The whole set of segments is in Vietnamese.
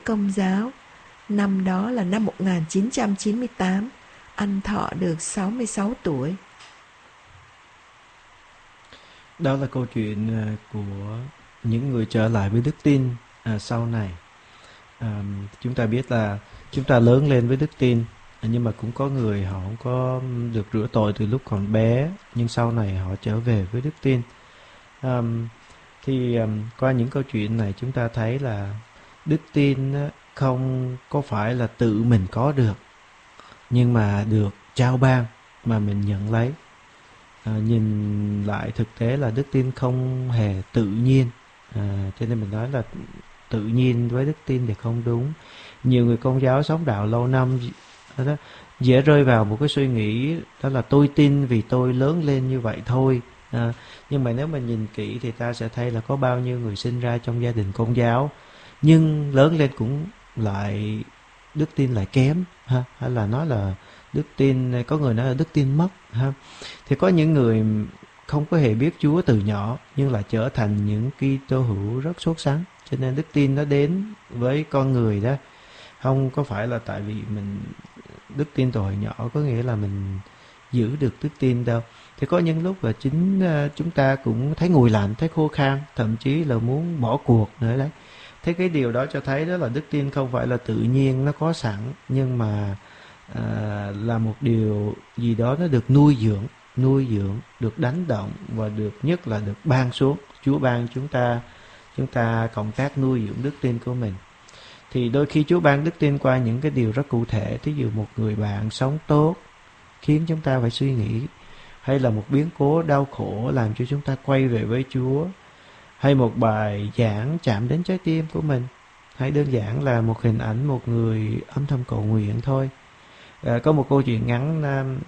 Công giáo. Năm đó là năm 1998, anh thọ được 66 tuổi. Đó là câu chuyện của những người trở lại với đức tin sau này. Chúng ta biết là chúng ta lớn lên với đức tin, nhưng mà cũng có người họ không có được rửa tội từ lúc còn bé, nhưng sau này họ trở về với đức tin. Qua những câu chuyện này chúng ta thấy là đức tin không có phải là tự mình có được, nhưng mà được trao ban mà mình nhận lấy. Nhìn lại thực tế là đức tin không hề tự nhiên, cho nên mình nói là tự nhiên với đức tin thì không đúng. Nhiều người Công giáo sống đạo lâu năm đó, dễ rơi vào một cái suy nghĩ đó là tôi tin vì tôi lớn lên như vậy thôi. Nhưng mà nếu mà nhìn kỹ thì ta sẽ thấy là có bao nhiêu người sinh ra trong gia đình Công giáo nhưng lớn lên cũng lại đức tin lại kém, hay là nói là đức tin, có người nói là đức tin mất ha. Thì có những người không có hề biết Chúa từ nhỏ nhưng lại trở thành những Kitô hữu rất sốt sắng. Cho nên đức tin nó đến với con người đó, không có phải là tại vì mình đức tin từ hồi nhỏ có nghĩa là mình giữ được đức tin đâu. Thì có những lúc là chính chúng ta cũng thấy nguội lạnh, thấy khô khan, thậm chí là muốn bỏ cuộc nữa đấy. Thế cái điều đó cho thấy đó là đức tin không phải là tự nhiên nó có sẵn, nhưng mà là một điều gì đó nó được nuôi dưỡng, được đánh động và được nhất là được ban xuống. Chúa ban chúng ta cộng tác nuôi dưỡng đức tin của mình. Thì đôi khi Chúa ban đức tin qua những cái điều rất cụ thể, thí dụ một người bạn sống tốt khiến chúng ta phải suy nghĩ, hay là một biến cố đau khổ làm cho chúng ta quay về với Chúa, hay một bài giảng chạm đến trái tim của mình, hay đơn giản là một hình ảnh một người âm thầm cầu nguyện thôi. Có một câu chuyện ngắn,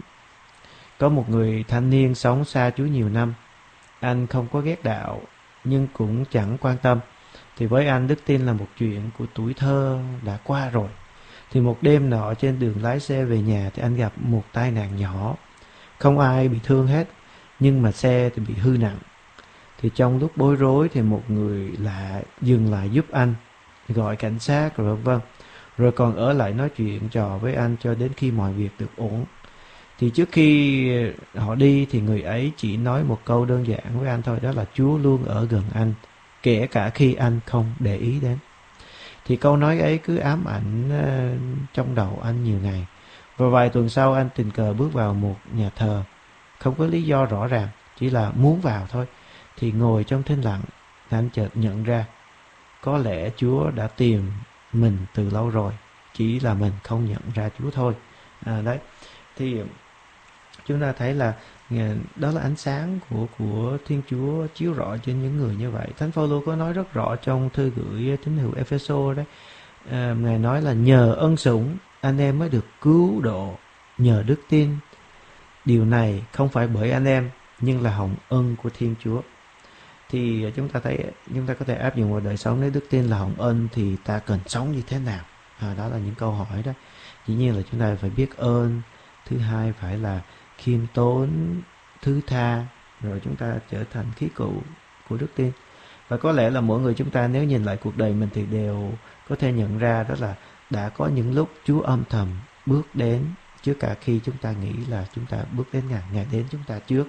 có một người thanh niên sống xa Chúa nhiều năm. Anh không có ghét đạo nhưng cũng chẳng quan tâm. Thì với anh, đức tin là một chuyện của tuổi thơ đã qua rồi. Thì một đêm nọ trên đường lái xe về nhà thì anh gặp một tai nạn nhỏ. Không ai bị thương hết, nhưng mà xe thì bị hư nặng. Thì trong lúc bối rối thì một người lạ dừng lại giúp anh, gọi cảnh sát rồi vân vân. Rồi còn ở lại nói chuyện trò với anh cho đến khi mọi việc được ổn. Thì trước khi họ đi thì người ấy chỉ nói một câu đơn giản với anh thôi, đó là Chúa luôn ở gần anh, kể cả khi anh không để ý đến. Thì câu nói ấy cứ ám ảnh trong đầu anh nhiều ngày. Và vài tuần sau anh tình cờ bước vào một nhà thờ, không có lý do rõ ràng, chỉ là muốn vào thôi. Thì ngồi trong thinh lặng, anh chợt nhận ra có lẽ Chúa đã tìm mình từ lâu rồi, chỉ là mình không nhận ra Chúa thôi. Đấy, thì chúng ta thấy là đó là ánh sáng của Thiên Chúa chiếu rọi trên những người như vậy. Thánh Phaolô có nói rất rõ trong thư gửi tín hữu Ephesos đấy. Ngài nói là nhờ ân sủng anh em mới được cứu độ nhờ đức tin. Điều này không phải bởi anh em nhưng là hồng ân của Thiên Chúa. Thì chúng ta thấy, chúng ta có thể áp dụng vào đời sống. Nếu đức tin là hồng ân thì ta cần sống như thế nào? Đó là những câu hỏi đó. Dĩ nhiên là chúng ta phải biết ơn. Thứ hai phải là khiêm tốn, thứ tha, rồi chúng ta trở thành khí cụ của đức tin. Và có lẽ là mỗi người chúng ta nếu nhìn lại cuộc đời mình thì đều có thể nhận ra đó là đã có những lúc Chúa âm thầm bước đến trước cả khi chúng ta nghĩ là chúng ta bước đến Ngài đến chúng ta trước.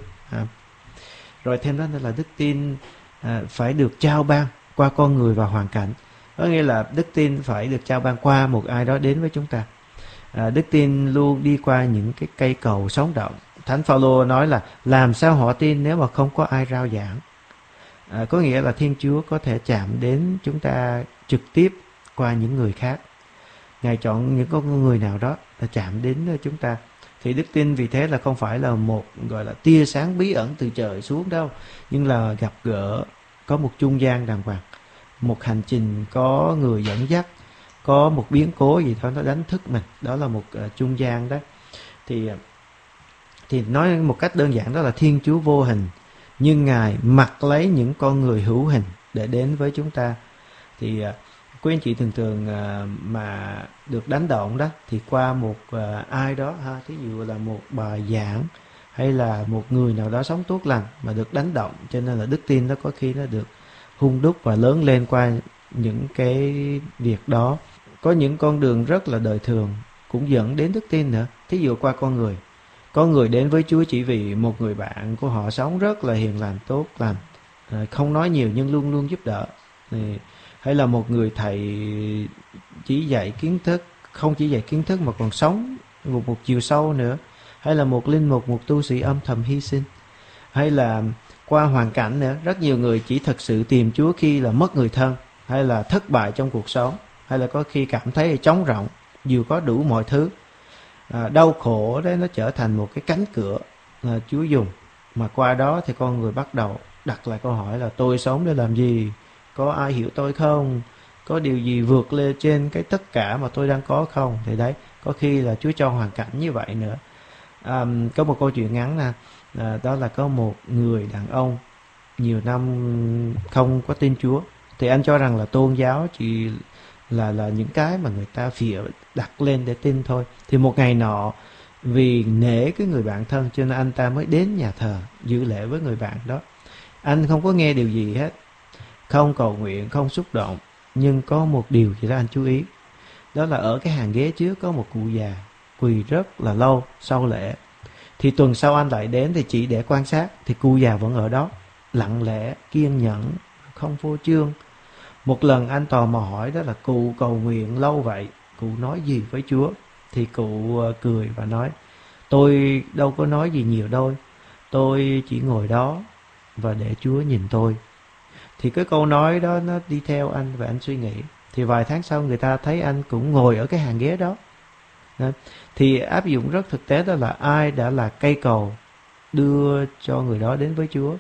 Rồi thêm đó là đức tin phải được trao ban qua con người và hoàn cảnh. Có nghĩa là đức tin phải được trao ban qua một ai đó đến với chúng ta. Đức tin luôn đi qua những cái cây cầu sống động. Thánh Phaolô nói là làm sao họ tin nếu mà không có ai rao giảng. Có nghĩa là Thiên Chúa có thể chạm đến chúng ta trực tiếp qua những người khác. Ngài chọn những con người nào đó là chạm đến chúng ta. Thì đức tin vì thế là không phải là một gọi là tia sáng bí ẩn từ trời xuống đâu, nhưng là gặp gỡ, có một trung gian đàng hoàng, một hành trình có người dẫn dắt, có một biến cố gì đó nó đánh thức mình, đó là một trung gian đó. Thì nói một cách đơn giản đó là Thiên Chúa vô hình, nhưng Ngài mặc lấy những con người hữu hình để đến với chúng ta. Thì quý anh chị thường mà được đánh động đó thì qua một ai đó ha, thí dụ là một bài giảng hay là một người nào đó sống tốt lành mà được đánh động, cho nên là đức tin đó có khi nó được hung đúc và lớn lên qua những cái việc đó. Có những con đường rất là đời thường cũng dẫn đến đức tin nữa. Thí dụ qua con người. Có người đến với Chúa chỉ vì một người bạn của họ sống rất là hiền lành, tốt lành, không nói nhiều nhưng luôn luôn giúp đỡ. Hay là một người thầy chỉ dạy kiến thức, không chỉ dạy kiến thức mà còn sống một chiều sâu nữa. Hay là một linh mục, một tu sĩ âm thầm hy sinh. Hay là qua hoàn cảnh nữa, rất nhiều người chỉ thực sự tìm Chúa khi là mất người thân, hay là thất bại trong cuộc sống, hay là có khi cảm thấy trống rỗng, dù có đủ mọi thứ. Đau khổ đấy nó trở thành một cái cánh cửa Chúa dùng, mà qua đó thì con người bắt đầu đặt lại câu hỏi là tôi sống để làm gì, có ai hiểu tôi không, có điều gì vượt lên trên cái tất cả mà tôi đang có không. Thì đấy, có khi là Chúa cho hoàn cảnh như vậy nữa. Có một câu chuyện ngắn nè, đó là có một người đàn ông nhiều năm không có tin Chúa. Thì anh cho rằng là tôn giáo chỉ là những cái mà người ta phìa đặt lên để tin thôi. Thì một ngày nọ, vì nể cái người bạn thân cho nên anh ta mới đến nhà thờ dự lễ với người bạn đó. Anh không có nghe điều gì hết, không cầu nguyện, không xúc động, nhưng có một điều gì đó anh chú ý. Đó là ở cái hàng ghế trước có một cụ già quỳ rất là lâu sau lễ. Thì tuần sau anh lại đến thì chỉ để quan sát, thì cụ già vẫn ở đó, lặng lẽ, kiên nhẫn, không phô trương. Một lần anh tò mò hỏi đó là cụ cầu nguyện lâu vậy, cụ nói gì với Chúa? Thì cụ cười và nói, tôi đâu có nói gì nhiều đâu, tôi chỉ ngồi đó và để Chúa nhìn tôi. Thì cái câu nói đó nó đi theo anh và anh suy nghĩ. Thì vài tháng sau người ta thấy anh cũng ngồi ở cái hàng ghế đó. Thì áp dụng rất thực tế, đó là ai đã là cây cầu đưa cho người đó đến với Chúa.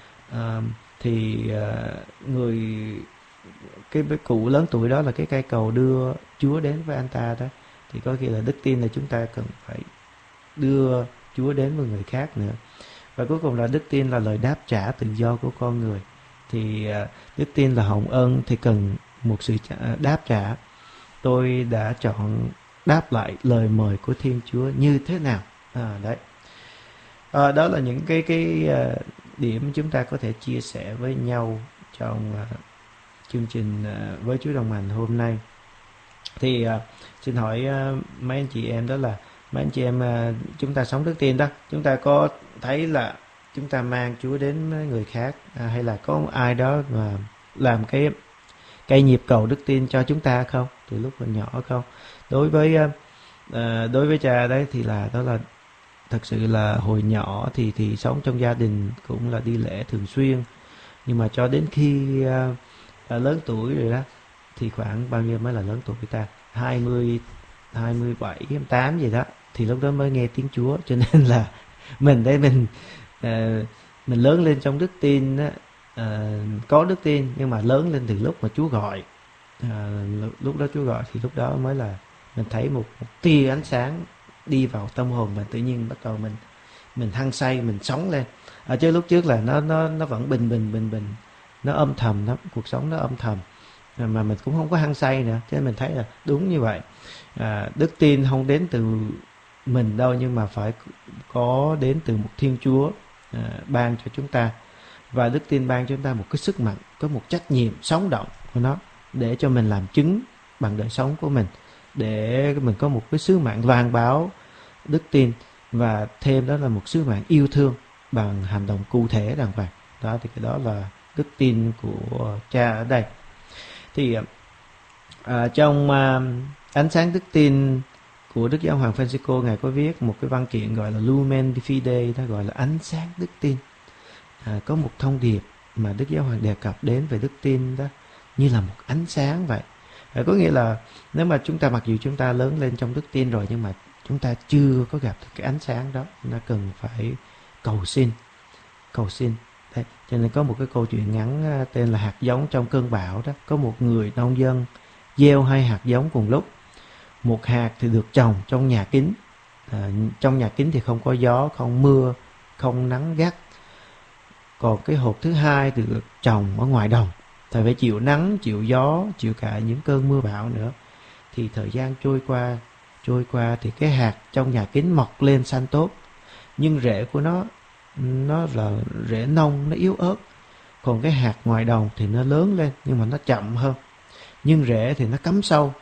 Cái cụ lớn tuổi đó là cái cây cầu đưa Chúa đến với anh ta đó. Thì có khi là đức tin là chúng ta cần phải đưa Chúa đến với người khác nữa. Và cuối cùng là đức tin là lời đáp trả tự do của con người. Thì đức tin là hồng ân thì cần một sự đáp trả. Tôi đã chọn đáp lại lời mời của Thiên Chúa như thế nào? Đó là những cái điểm chúng ta có thể chia sẻ với nhau trong chương trình với Chúa Đồng Hành hôm nay. Thì xin hỏi mấy anh chị em, đó là mấy anh chị em chúng ta sống đức tin đó, chúng ta có thấy là chúng ta mang Chúa đến người khác, hay là có ai đó mà làm cái cây nhịp cầu đức tin cho chúng ta không, từ lúc còn nhỏ không? Đối với cha đấy thì đó là thật sự là hồi nhỏ thì sống trong gia đình cũng là đi lễ thường xuyên, nhưng mà cho đến khi lớn tuổi rồi đó, thì khoảng bao nhiêu mới là lớn tuổi ta, 27, 28 gì đó, thì lúc đó mới nghe tiếng Chúa. Cho nên là mình lớn lên trong đức tin á, có đức tin, nhưng mà lớn lên từ lúc mà Chúa gọi. Lúc đó Chúa gọi thì lúc đó mới là mình thấy một tia ánh sáng đi vào tâm hồn mình, tự nhiên bắt đầu mình hăng say, mình sống lên. Chứ lúc trước là nó vẫn bình, nó âm thầm lắm, cuộc sống nó âm thầm, mà mình cũng không có hăng say nữa. Cho nên mình thấy là đúng như vậy. Đức tin không đến từ mình đâu, nhưng mà phải có đến từ một Thiên Chúa ban cho chúng ta. Và đức tin ban cho chúng ta một cái sức mạnh, có một trách nhiệm sống động của nó, để cho mình làm chứng bằng đời sống của mình, để mình có một cái sứ mạng loan báo đức tin, và thêm đó là một sứ mạng yêu thương bằng hành động cụ thể đàng hoàng. Đó thì cái đó là đức tin của cha ở đây. Thì trong ánh sáng đức tin của Đức Giáo Hoàng Francisco, ngài có viết một cái văn kiện gọi là Lumen Fidei, nó gọi là ánh sáng đức tin. Có một thông điệp mà Đức Giáo Hoàng đề cập đến về đức tin đó như là một ánh sáng vậy. Có nghĩa là nếu mà chúng ta, mặc dù chúng ta lớn lên trong đức tin rồi, nhưng mà chúng ta chưa có gặp được cái ánh sáng đó, nó cần phải cầu xin. Đấy. Cho nên có một cái câu chuyện ngắn tên là hạt giống trong cơn bão đó. Có một người nông dân gieo 2 hạt giống cùng lúc. Một hạt thì được trồng trong nhà kính. Trong nhà kính thì không có gió, không mưa, không nắng gắt. Còn cái hộp thứ hai thì được trồng ở ngoài đồng, thì phải chịu nắng, chịu gió, chịu cả những cơn mưa bão nữa. Thì thời gian trôi qua thì cái hạt trong nhà kính mọc lên xanh tốt, nhưng rễ của nó là rễ nông, nó yếu ớt. Còn cái hạt ngoài đồng thì nó lớn lên, nhưng mà nó chậm hơn, nhưng rễ thì nó cắm sâu,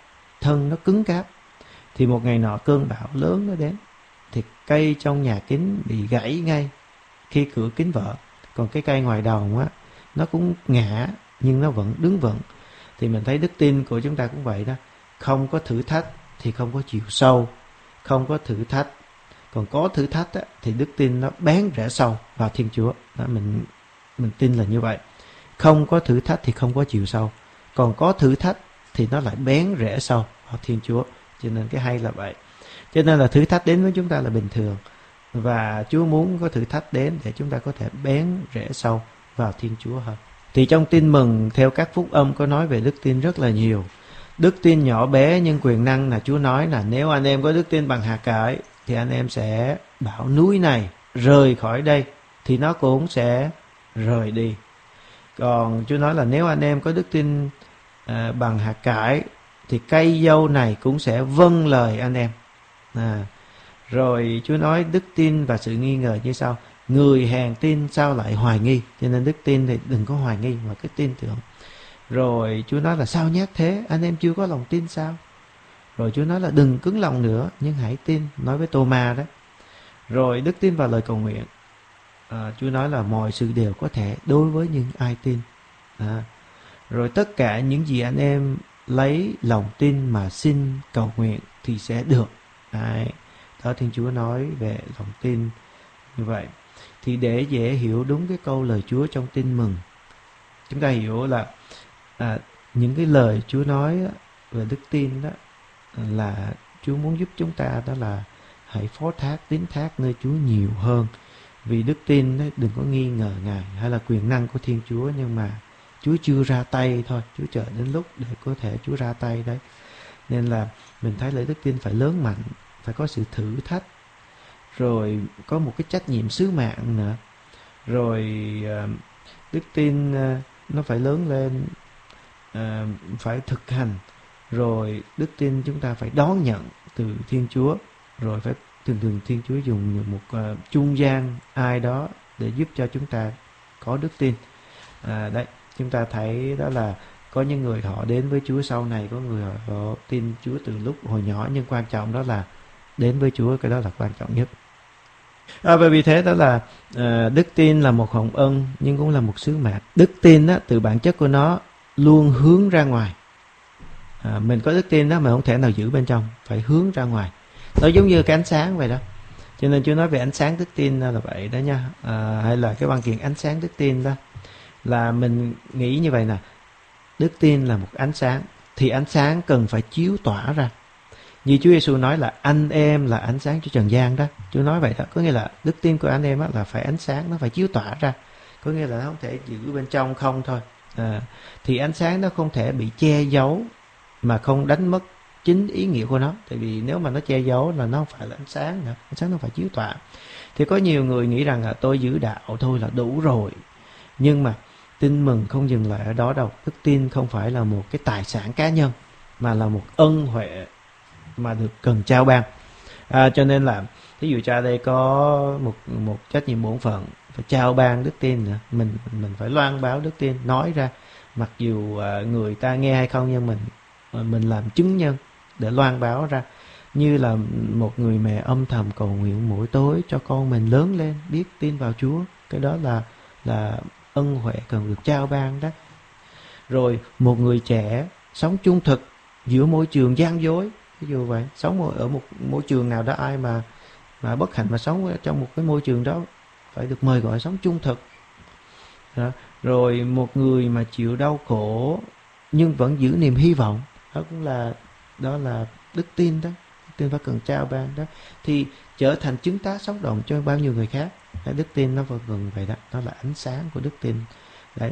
thân nó cứng cáp. Thì một ngày nọ cơn bão lớn nó đến, thì cây trong nhà kính bị gãy ngay khi cửa kính vỡ. Còn cái cây ngoài đồng á, nó cũng ngã nhưng nó vẫn đứng vững. Thì mình thấy đức tin của chúng ta cũng vậy đó. Không có thử thách thì không có chiều sâu. Không có thử thách, còn có thử thách á, thì đức tin nó bén rễ sâu vào Thiên Chúa. Đó, mình tin là như vậy. Không có thử thách thì không có chiều sâu. Còn có thử thách thì nó lại bén rễ sâu vào Thiên Chúa. Cho nên cái hay là vậy. Cho nên là thử thách đến với chúng ta là bình thường. Và Chúa muốn có thử thách đến để chúng ta có thể bén rễ sâu vào Thiên Chúa hơn. Thì trong tin mừng theo các phúc âm có nói về đức tin rất là nhiều. Đức tin nhỏ bé nhưng quyền năng là Chúa nói là nếu anh em có đức tin bằng hạt cải thì anh em sẽ bảo núi này rời khỏi đây thì nó cũng sẽ rời đi. Còn Chúa nói là nếu anh em có đức tin bằng hạt cải thì cây dâu này cũng sẽ vâng lời anh em. Rồi Chúa nói đức tin và sự nghi ngờ như sau: người hèn tin sao lại hoài nghi. Cho nên đức tin thì đừng có hoài nghi mà cứ tin tưởng. Rồi Chúa nói là sao nhát thế, anh em chưa có lòng tin sao? Rồi Chúa nói là đừng cứng lòng nữa nhưng hãy tin, nói với Tô-ma đó. Rồi đức tin vào lời cầu nguyện, Chúa nói là mọi sự đều có thể đối với những ai tin. Rồi tất cả những gì anh em lấy lòng tin mà xin cầu nguyện thì sẽ được. Đó, Thiên Chúa nói về lòng tin như vậy. Thì để dễ hiểu đúng cái câu lời Chúa trong tin mừng, chúng ta hiểu là những cái lời Chúa nói về đức tin đó là Chúa muốn giúp chúng ta, đó là hãy phó thác, tín thác nơi Chúa nhiều hơn. Vì đức tin đó, đừng có nghi ngờ Ngài hay là quyền năng của Thiên Chúa, nhưng mà Chúa chưa ra tay thôi, Chúa chờ đến lúc để có thể Chúa ra tay đấy. Nên là mình thấy là đức tin phải lớn mạnh, phải có sự thử thách, rồi có một cái trách nhiệm sứ mạng nữa. Rồi đức tin nó phải lớn lên, phải thực hành. Rồi đức tin chúng ta phải đón nhận từ Thiên Chúa. Rồi phải thường Thiên Chúa dùng một trung gian ai đó để giúp cho chúng ta có đức tin. Đấy, chúng ta thấy đó là có những người họ đến với Chúa sau này, có người họ tin Chúa từ lúc hồi nhỏ, nhưng quan trọng đó là đến với Chúa, cái đó là quan trọng nhất. Bởi vì thế đó là đức tin là một hồng ân nhưng cũng là một sứ mạng. Đức tin á, từ bản chất của nó luôn hướng ra ngoài. Mình có đức tin đó mà không thể nào giữ bên trong, phải hướng ra ngoài. Nó giống như cái ánh sáng vậy đó. Cho nên Chúa nói về ánh sáng đức tin là vậy đó nha. Hay là cái văn kiện ánh sáng đức tin đó, là mình nghĩ như vậy nè. Đức tin là một ánh sáng, thì ánh sáng cần phải chiếu tỏa ra. Như Chúa Giêsu nói là anh em là ánh sáng cho trần gian đó. Chúa nói vậy đó, có nghĩa là đức tin của anh em là phải ánh sáng, nó phải chiếu tỏa ra. Có nghĩa là nó không thể giữ bên trong không thôi. Thì ánh sáng nó không thể bị che giấu mà không đánh mất chính ý nghĩa của nó. Tại vì nếu mà nó che giấu là nó không phải là ánh sáng nữa. Ánh sáng nó phải chiếu tỏa. Thì có nhiều người nghĩ rằng là tôi giữ đạo thôi là đủ rồi. Nhưng mà tin mừng không dừng lại ở đó đâu. Đức tin không phải là một cái tài sản cá nhân, mà là một ân huệ mà được cần trao ban. Cho nên là thí dụ cha đây có một trách nhiệm bổn phận phải trao ban đức tin nữa. Mình phải loan báo đức tin, nói ra, mặc dù người ta nghe hay không, nhưng mình làm chứng nhân để loan báo ra. Như là một người mẹ âm thầm cầu nguyện mỗi tối cho con mình lớn lên biết tin vào Chúa. Cái đó là ân huệ cần được trao ban đó. Rồi một người trẻ sống trung thực giữa môi trường gian dối, ví dụ vậy, sống ở một môi trường nào đó, ai mà bất hạnh mà sống trong một cái môi trường đó phải được mời gọi sống trung thực đó. Rồi một người mà chịu đau khổ nhưng vẫn giữ niềm hy vọng, đó là đức tin đó. Đức tin phải cần trao ban đó, thì trở thành chứng tá sống động cho bao nhiêu người khác. Đức tin nó vẫn cần vậy đó, nó là ánh sáng của đức tin đấy.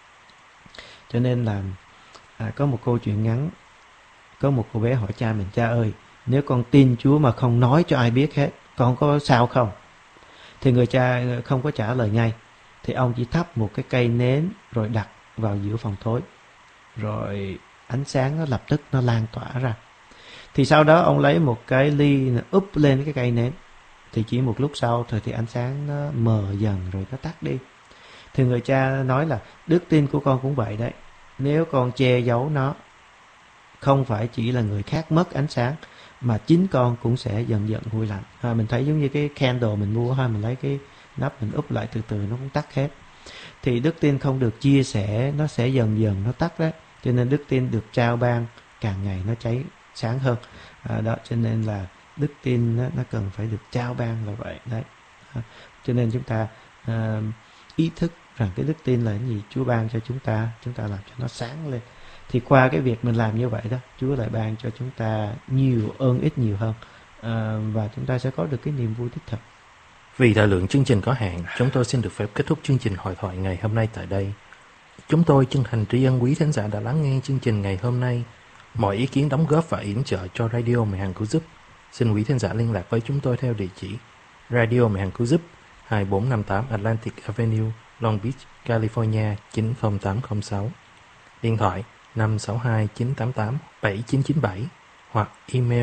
Cho nên là có một câu chuyện ngắn. Có một cô bé hỏi cha mình: cha ơi, nếu con tin Chúa mà không nói cho ai biết hết, con có sao không? Thì người cha không có trả lời ngay. Thì ông chỉ thắp một cái cây nến rồi đặt vào giữa phòng tối. Rồi ánh sáng nó lập tức nó lan tỏa ra. Thì sau đó ông lấy một cái ly úp lên cái cây nến. Thì chỉ một lúc sau thôi thì ánh sáng nó mờ dần rồi nó tắt đi. Thì người cha nói là đức tin của con cũng vậy đấy. Nếu con che giấu nó không phải chỉ là người khác mất ánh sáng, mà chính con cũng sẽ dần dần nguội lạnh. Mình thấy giống như cái candle mình mua ha, mình lấy cái nắp mình úp lại từ từ nó cũng tắt hết. Thì đức tin không được chia sẻ, nó sẽ dần dần nó tắt đấy. Cho nên đức tin được trao ban càng ngày nó cháy sáng hơn. Đó, cho nên là đức tin nó cần phải được trao ban là vậy đấy. Cho nên chúng ta ý thức rằng cái đức tin là cái gì Chúa ban cho chúng ta làm cho nó sáng lên. Thì qua cái việc mình làm như vậy đó, Chúa lại ban cho chúng ta nhiều ơn ít nhiều hơn, và chúng ta sẽ có được cái niềm vui đích thực. Vì thời lượng chương trình có hạn, chúng tôi xin được phép kết thúc chương trình hội thoại ngày hôm nay tại đây. Chúng tôi chân thành tri ân quý thính giả đã lắng nghe chương trình ngày hôm nay. Mọi ý kiến đóng góp và yểm trợ cho Radio Mẹ Hằng Cứu Giúp, xin quý thính giả liên lạc với chúng tôi theo địa chỉ Radio Mẹ Hằng Cứu Giúp, 2458 Atlantic Avenue, Long Beach, California 90806. Điện thoại 562-988-7997 hoặc email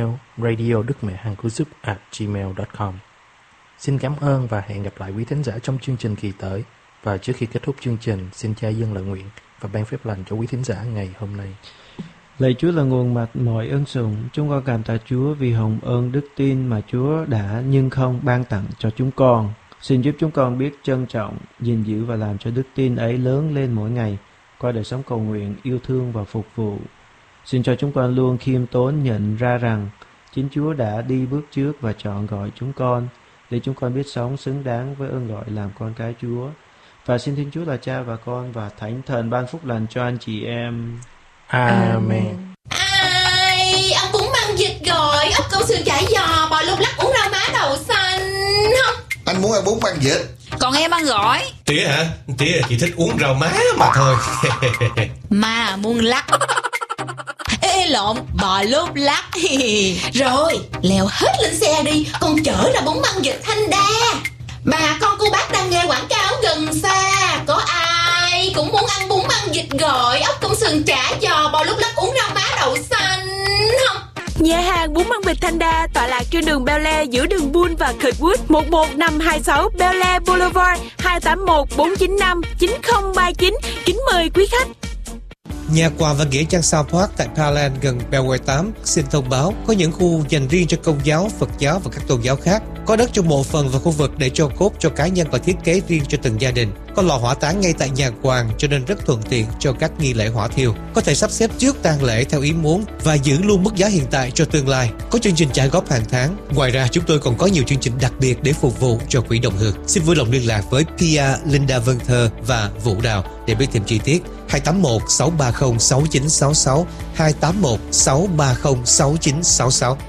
radiodứcmẹhangcướusup@gmail.com. Xin cảm ơn và hẹn gặp lại quý thính giả trong chương trình kỳ tới. Và trước khi kết thúc chương trình, xin Cha dâng lời nguyện và ban phép lành cho quý thính giả ngày hôm nay. Lạy Chúa là nguồn mặt mọi ơn sủng, chúng con cảm tạ Chúa vì hồng ơn đức tin mà Chúa đã nhưng không ban tặng cho chúng con. Xin giúp chúng con biết trân trọng, gìn giữ và làm cho đức tin ấy lớn lên mỗi ngày qua đời sống cầu nguyện, yêu thương và phục vụ. Xin cho chúng con luôn khiêm tốn nhận ra rằng chính Chúa đã đi bước trước và chọn gọi chúng con để chúng con biết sống xứng đáng với ơn gọi làm con cái Chúa. Và xin Thiên Chúa là Cha và Con và Thánh Thần ban phúc lành cho anh chị em. Amen. Ai ăn bún măng vịt rồi, ốc câu sườn chả giò, bò lục lắc, uống rau má đậu xanh không? Anh muốn ăn bún măng vịt. Còn em ăn gỏi. Tía hả? Tía chỉ thích uống rau má mà thôi. Mà muôn lắc. Ê lộn, bò lốp lắc. Rồi, leo hết lên xe đi, con chở ra bún măng vịt Thanh Đa. Bà con cô bác đang nghe quảng cáo gần xa, có ai cũng muốn ăn bún măng vịt gỏi, ốc công sườn chả giò, bò lúc lắc, uống rau má đậu xanh không? Nhà hàng bún măng vịt Thanh Đa tọa lạc trên đường Bel Air giữa đường Bull và Kirkwood, 11526 Bel Air Boulevard, 281-495-9039. Kính mời quý khách. Nhà quà và nghĩa trang South Park tại Thailand gần Belway 8 xin thông báo có những khu dành riêng cho Công giáo, Phật giáo và các tôn giáo khác. Có đất cho mộ phần và khu vực để cho cốt cho cá nhân và thiết kế riêng cho từng gia đình. Có lò hỏa táng ngay tại nhà quàng cho nên rất thuận tiện cho các nghi lễ hỏa thiêu. Có thể sắp xếp trước tang lễ theo ý muốn và giữ luôn mức giá hiện tại cho tương lai. Có chương trình trả góp hàng tháng. Ngoài ra chúng tôi còn có nhiều chương trình đặc biệt để phục vụ cho quỹ đồng hương. Xin vui lòng liên lạc với Pia, Linda Vân Thơ và Vũ Đào để biết thêm chi tiết. 281-630-6966 281-630-6966.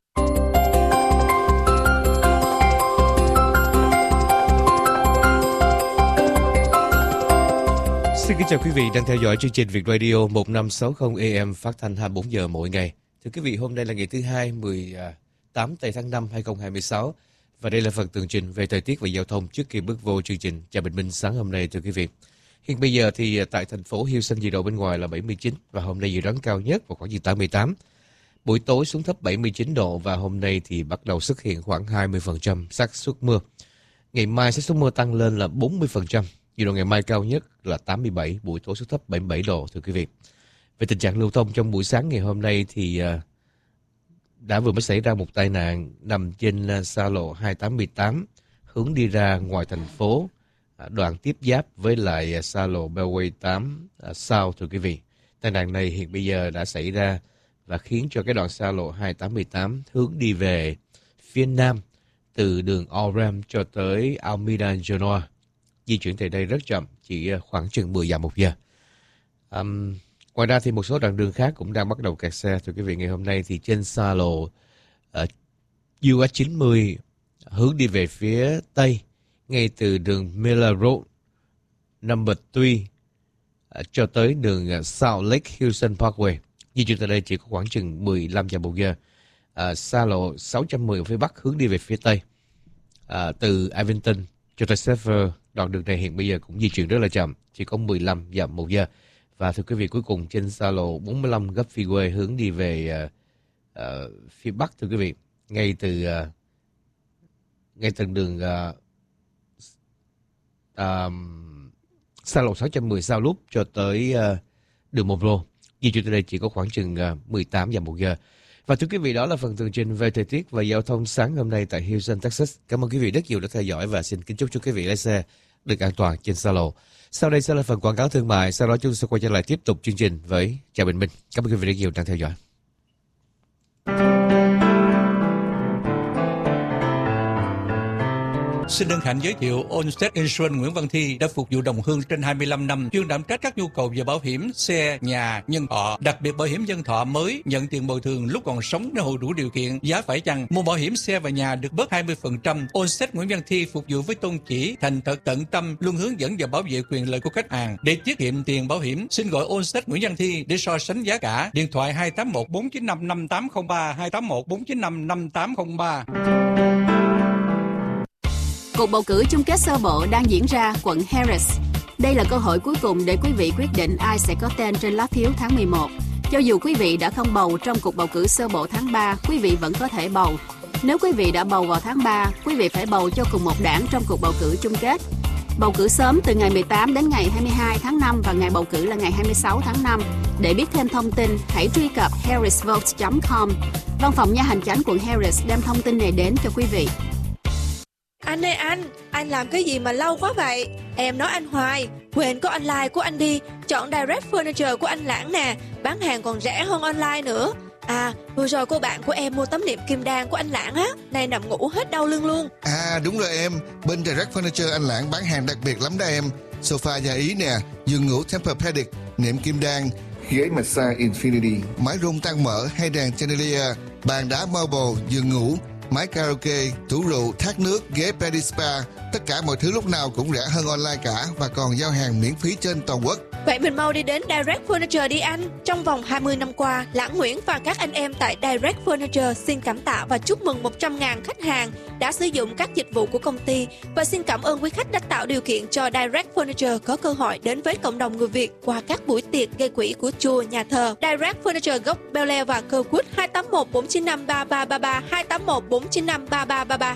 Xin kính chào quý vị đang theo dõi chương trình Việt Radio 1560 AM phát thanh 24 giờ mỗi ngày. Thưa quý vị, hôm nay là ngày thứ Hai 18 tây tháng 5 2026 và đây là phần tường trình về thời tiết và giao thông trước khi bước vô chương trình Chào Bình Minh sáng hôm nay. Thưa quý vị, hiện bây giờ thì tại thành phố Houston nhiệt độ bên ngoài là 79 và hôm nay dự đoán cao nhất vào khoảng 88. Buổi tối xuống thấp 79 độ và hôm nay thì bắt đầu xuất hiện khoảng 20% xác suất mưa. Ngày mai xác suất mưa tăng lên là 40%. Nhiệt độ ngày mai cao nhất là 87, buổi tối xuống thấp 77 độ. Thưa quý vị, về tình trạng lưu thông trong buổi sáng ngày hôm nay thì đã vừa mới xảy ra một tai nạn nằm trên xa lộ 288 hướng đi ra ngoài thành phố, đoạn tiếp giáp với lại xa lộ Beltway 8 South. Thưa quý vị, tai nạn này hiện bây giờ đã xảy ra và khiến cho cái đoạn xa lộ 288 hướng đi về phía nam từ đường Orem cho tới Almeda Genoa di chuyển từ đây rất chậm, chỉ khoảng chừng 10 dặm một giờ. Ngoài ra thì một số đoạn đường khác cũng đang bắt đầu kẹt xe. Thưa quý vị, ngày hôm nay thì trên xa lộ US 90 hướng đi về phía tây, ngay từ đường Miller Road number 3 cho tới đường South Lake Houston Parkway, di chuyển từ đây chỉ có khoảng chừng 15 dặm một giờ. Xa lộ 610 ở phía bắc hướng đi về phía tây, từ Avington cho tới Sever, đoạn đường này hiện bây giờ cũng di chuyển rất là chậm, chỉ có 15 dặm một giờ. Và thưa quý vị, cuối cùng trên xa lộ 45 Guffey hướng đi về phía bắc, thưa quý vị, ngay từ đường xa lộ 610 South Loop cho tới đường Monroe, Di chuyển từ đây chỉ có khoảng chừng 18 và 1 giờ. Và thưa quý vị, đó là phần tường trình về thời tiết và giao thông sáng hôm nay tại Houston, Texas. Cảm ơn quý vị rất nhiều đã theo dõi và xin kính chúc cho quý vị lái xe được an toàn trên xa lộ. Sau đây sẽ là phần quảng cáo thương mại, sau đó chúng sẽ quay trở lại tiếp tục chương trình với Chào Bình Minh. Cảm ơn quý vị rất nhiều đang theo dõi. Xin hân hạnh giới thiệu Allstate Insurance Nguyễn Văn Thi đã phục vụ đồng hương trên 25 năm, chuyên đảm trách các nhu cầu về bảo hiểm xe, nhà, nhân thọ, đặc biệt bảo hiểm nhân thọ mới nhận tiền bồi thường lúc còn sống nếu hộ đủ điều kiện, giá phải chăng. Mua bảo hiểm xe và nhà được bớt 20%. Allstate Nguyễn Văn Thi phục vụ với tôn chỉ thành thật tận tâm, luôn hướng dẫn và bảo vệ quyền lợi của khách hàng. Để tiết kiệm tiền bảo hiểm, xin gọi Allstate Nguyễn Văn Thi để so sánh giá cả. Điện thoại 281 495 5803 281 495 5803. Cuộc bầu cử chung kết sơ bộ đang diễn ra quận Harris. Đây là cơ hội cuối cùng để quý vị quyết định ai sẽ có tên trên lá phiếu tháng 11. Cho dù quý vị đã không bầu trong cuộc bầu cử sơ bộ tháng 3, quý vị vẫn có thể bầu. Nếu quý vị đã bầu vào tháng 3, quý vị phải bầu cho cùng một đảng trong cuộc bầu cử chung kết. Bầu cử sớm từ ngày 18 đến ngày 22 tháng 5 và ngày bầu cử là ngày 26 tháng 5. Để biết thêm thông tin, hãy truy cập harrisvote.com. Văn phòng nha hành chánh quận Harris đem thông tin này đến cho quý vị. Anh ơi anh làm cái gì mà lâu quá vậy? Em nói anh hoài, quên có online của anh đi, chọn Direct Furniture của anh Lãng nè, bán hàng còn rẻ hơn online nữa. À, vừa rồi cô bạn của em mua tấm nệm kim đan của anh Lãng á, nay nằm ngủ hết đau lưng luôn. À đúng rồi em, bên Direct Furniture anh Lãng bán hàng đặc biệt lắm đó em. Sofa nhà Ý nè, giường ngủ Tempur-Pedic, nệm kim đan, ghế massage Infinity, máy rung tăng mỡ hay đèn chandelier, bàn đá marble, giường ngủ, máy karaoke, tủ rượu, thác nước, ghế Pedi Spa. Tất cả mọi thứ lúc nào cũng rẻ hơn online cả và còn giao hàng miễn phí trên toàn quốc. Vậy mình mau đi đến Direct Furniture đi anh. Trong vòng 20 năm qua, Lãng Nguyễn và các anh em tại Direct Furniture xin cảm tạ và chúc mừng 100.000 khách hàng đã sử dụng các dịch vụ của công ty. Và xin cảm ơn quý khách đã tạo điều kiện cho Direct Furniture có cơ hội đến với cộng đồng người Việt qua các buổi tiệc gây quỹ của chùa, nhà thờ. Direct Furniture gốc Bel Air và Kirkwood 281 495 3333 281 495 3333.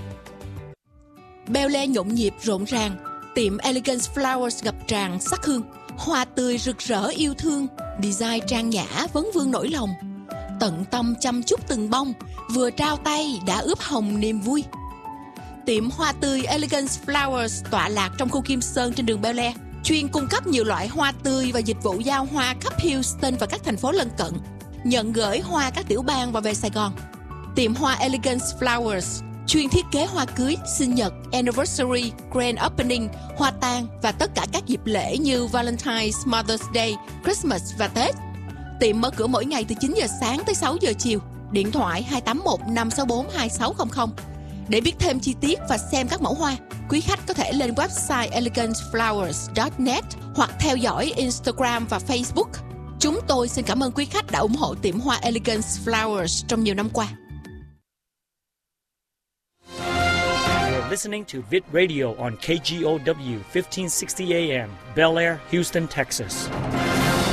Bel Air nhộn nhịp rộn ràng, tiệm Elegance Flowers ngập tràn sắc hương, hoa tươi rực rỡ yêu thương, design trang nhã vấn vương nỗi lòng, tận tâm chăm chút từng bông, vừa trao tay đã ướp hồng niềm vui. Tiệm hoa tươi Elegance Flowers tọa lạc trong khu Kim Sơn trên đường Bel Air, chuyên cung cấp nhiều loại hoa tươi và dịch vụ giao hoa khắp Houston và các thành phố lân cận, nhận gửi hoa các tiểu bang và về Sài Gòn. Tiệm hoa Elegance Flowers chuyên thiết kế hoa cưới, sinh nhật, anniversary, grand opening, hoa tang và tất cả các dịp lễ như Valentine's, Mother's Day, Christmas và Tết. Tiệm mở cửa mỗi ngày từ 9 giờ sáng tới 6 giờ chiều. Điện thoại 281 564 2600. Để biết thêm chi tiết và xem các mẫu hoa, quý khách có thể lên website eleganceflowers.net hoặc theo dõi Instagram và Facebook. Chúng tôi xin cảm ơn quý khách đã ủng hộ tiệm hoa Elegance Flowers trong nhiều năm qua. Listening to Vid Radio on KGOW 1560 AM, Bel Air, Houston, Texas.